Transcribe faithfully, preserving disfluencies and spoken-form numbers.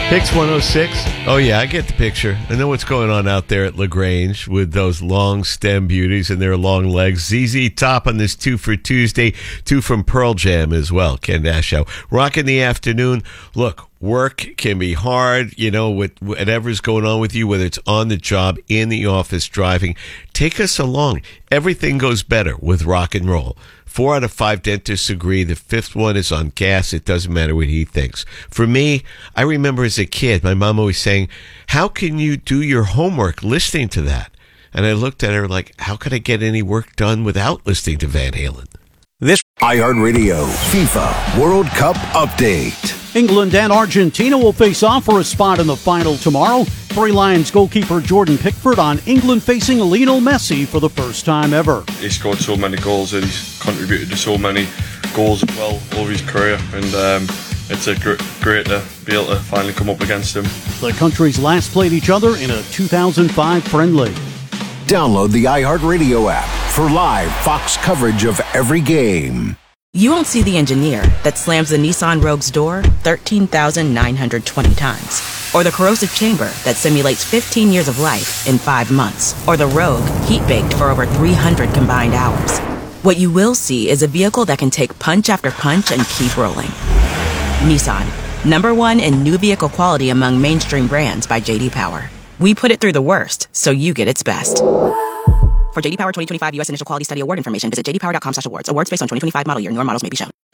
Hicks one oh six. Oh, yeah, I get the picture. I know what's going on out there at LaGrange with those long stem beauties and their long legs. Z Z Top on this two for Tuesday. Two from Pearl Jam as well. Ken Nash Show. Rock in the afternoon. Look, work can be hard, you know, with whatever's going on with you, whether it's on the job, in the office, driving. Take us along. Everything goes better with rock and roll. Four out of five dentists agree. The fifth one is on gas. It doesn't matter what he thinks. For me, I remember as a kid, my mom always saying, how can you do your homework listening to that? And I looked at her like, how could I get any work done without listening to Van Halen? This iHeartRadio FIFA World Cup update. England and Argentina will face off for a spot in the final tomorrow. Three Lions goalkeeper Jordan Pickford on England facing Lionel Messi for the first time ever. He scored so many goals and he's contributed to so many goals as well over his career, and um, it's a gr- great to be able to finally come up against him. The countries last played each other in a two thousand five friendly. Download the iHeartRadio app for live Fox coverage of every game. You won't see the engineer that slams the Nissan Rogue's door thirteen thousand nine hundred twenty times. Or the corrosive chamber that simulates fifteen years of life in five months. Or the Rogue heat-baked for over three hundred combined hours. What you will see is a vehicle that can take punch after punch and keep rolling. Nissan, number one in new vehicle quality among mainstream brands by J D Power. We put it through the worst, so you get its best. For J D Power twenty twenty-five U S Initial Quality Study Award information, visit j d power dot com slash awards. Awards based on twenty twenty-five model year. Newer models may be shown.